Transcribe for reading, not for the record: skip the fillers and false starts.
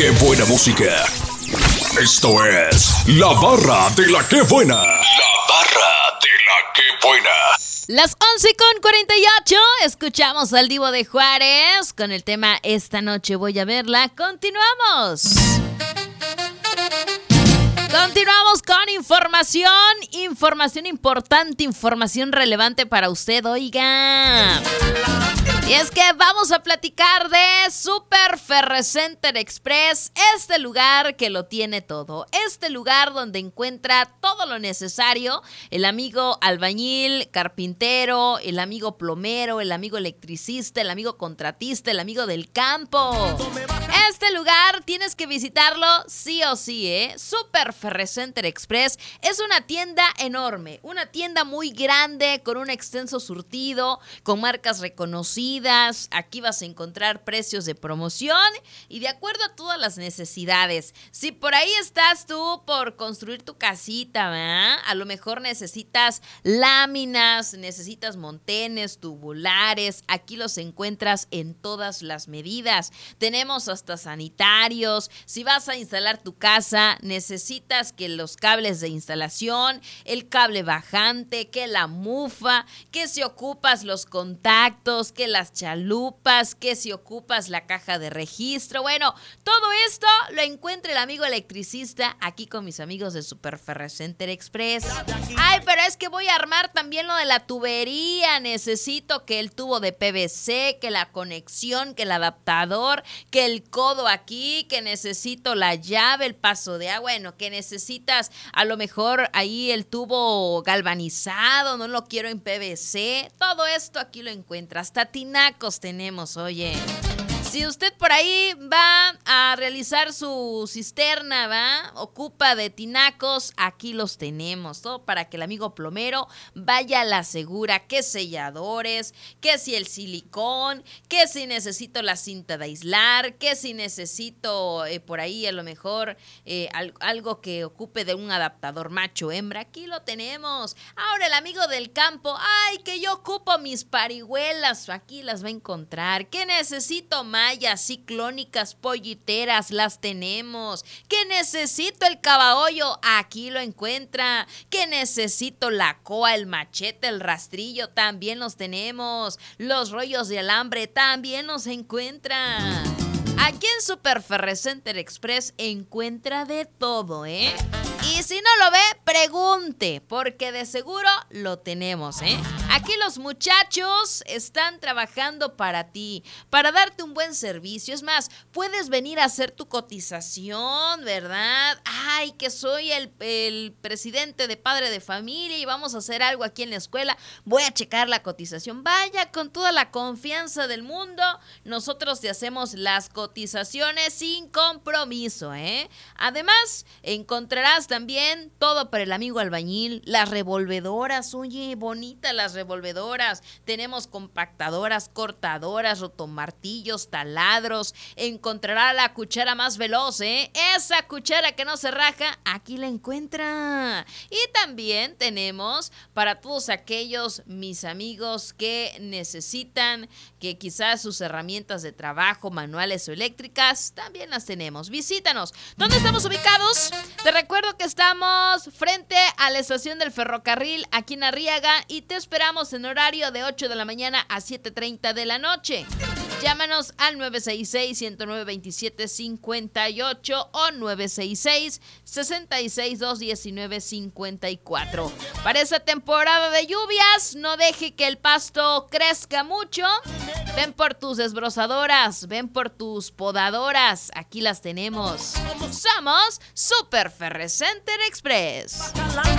¡Qué buena música! Esto es La Barra de la Qué Buena. La Barra de la Qué Buena. Las 11:48, escuchamos al Divo de Juárez con el tema Esta noche voy a verla. Continuamos. Continuamos con información importante, información relevante para usted, oiga. Y es que vamos a platicar de Super Ferrecenter Express, este lugar que lo tiene todo, este lugar donde encuentra todo lo necesario, el amigo albañil, carpintero, el amigo plomero, el amigo electricista, el amigo contratista, el amigo del campo. Este lugar tienes que visitarlo sí o sí, ¿eh? Super Ferrecenter Express es una tienda enorme, una tienda muy grande con un extenso surtido, con marcas reconocidas. Aquí vas a encontrar precios de promoción y de acuerdo a todas las necesidades. Si por ahí estás tú por construir tu casita, ¿verdad? A lo mejor necesitas láminas, necesitas montenes, tubulares. Aquí los encuentras en todas las medidas. Tenemos hasta sanitarios. Si vas a instalar tu casa, necesitas que los cables de instalación, el cable bajante, que la mufa, que si ocupas los contactos, que las chalupas, que si ocupas la caja de registro. Bueno, todo esto lo encuentra el amigo electricista aquí con mis amigos de Super Ferrecenter Express. Ay, pero es que voy a armar también lo de la tubería. Necesito que el tubo de PVC, que la conexión, que el adaptador, que el codo aquí, que necesito la llave, el paso de agua. Bueno, que necesitas a lo mejor ahí el tubo galvanizado, no lo quiero en PVC. Todo esto aquí lo encuentra. Hasta tinacos tenemos, oye. Si usted por ahí va a realizar su cisterna, ¿va? Ocupa de tinacos, aquí los tenemos. Todo para que el amigo plomero vaya a la segura. Que selladores, que si el silicón, que si necesito la cinta de aislar, que si necesito por ahí a lo mejor algo que ocupe de un adaptador macho-hembra. Aquí lo tenemos. Ahora el amigo del campo, ay, que yo ocupo mis parihuelas. Aquí las va a encontrar. ¿Qué necesito más? Mallas ciclónicas, polliteras, las tenemos. ¿Qué necesito el cabaollo? Aquí lo encuentra. ¿Qué necesito la coa, el machete, el rastrillo? También los tenemos. Los rollos de alambre también los encuentra. Aquí en Super Ferrecenter Express encuentra de todo, ¿eh? Y si no lo ve, pregunte, porque de seguro lo tenemos, ¿eh? Aquí los muchachos están trabajando para ti, para darte un buen servicio. Es más, puedes venir a hacer tu cotización, ¿verdad? Ay, que soy el presidente de padre de familia y vamos a hacer algo aquí en la escuela. Voy a checar la cotización. Vaya, con toda la confianza del mundo, nosotros te hacemos las cotizaciones sin compromiso, ¿eh? Además, encontrarás también todo para el amigo albañil, las revolvedoras, oye, bonitas las revolvedoras, tenemos compactadoras, cortadoras, rotomartillos, taladros, encontrará la cuchara más veloz, esa cuchara que no se raja, aquí la encuentra. Y también tenemos para todos aquellos mis amigos que necesitan que quizás sus herramientas de trabajo, manuales o eléctricas, también las tenemos. Visítanos. ¿Dónde estamos ubicados? Te recuerdo que estamos frente a la estación del ferrocarril aquí en Arriaga y te esperamos en horario de 8 de la mañana a 7:30 de la noche. Llámanos al 966-109-2758 o 966-219-54. Para esta temporada de lluvias, no deje que el pasto crezca mucho. Ven por tus desbrozadoras, ven por tus podadoras. Aquí las tenemos. Somos Super Ferrecenter Express.